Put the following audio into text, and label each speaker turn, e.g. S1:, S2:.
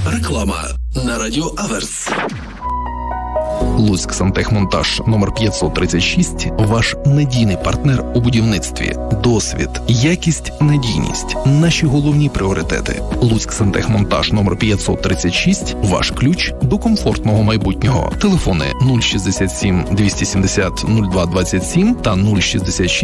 S1: Реклама на Радіо Аверс.
S2: Луцьк Сантехмонтаж номер 536 – ваш надійний партнер у будівництві. Досвід, якість, надійність – наші головні пріоритети. Луцьк Сантехмонтаж номер 536 – ваш ключ до комфортного майбутнього. Телефони 067 270 0227 та 066